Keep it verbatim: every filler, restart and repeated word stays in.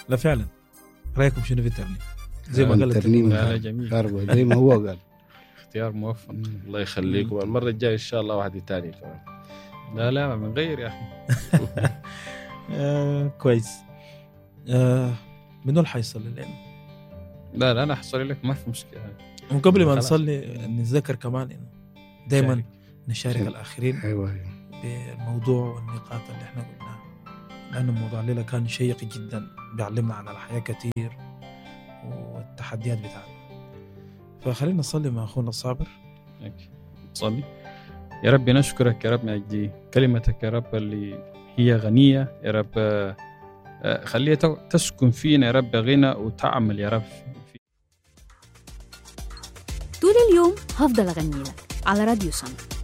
لا فعلا. رايكم شنو في الترنيم؟ زي ما آه، قال الترنيم الترنيم. لا جميل، كهرباء زي ما هو قال. اختيار موفق. الله يخليكم. المرة الجاية إن شاء الله واحد تاني كمان. لا لا من غير يا أخي. آه كويس. آه منو اللي حيصلي لنا؟ لا لا أنا حصل لك ما في مشكلة. وقبل ما خلاص. نصلي نتذكر كمان إنه دائما شارك. نشارك شارك. الآخرين ايوه ايوه بالموضوع والنقاط اللي احنا قلناها، لأن الموضوع الليلة كان شيق جدا، بيعلمنا عن الحياة كتير والتحديات بتاعتنا. فخلينا نصلي مع أخونا الصابر. صلي. يا رب نشكرك يا رب من أجل كلمتك يا رب اللي هي غنية يا رب، آه، خليها تسكن فينا يا رب غنى وتعمل يا رب. طول اليوم هفضل أغني لك على راديو سما.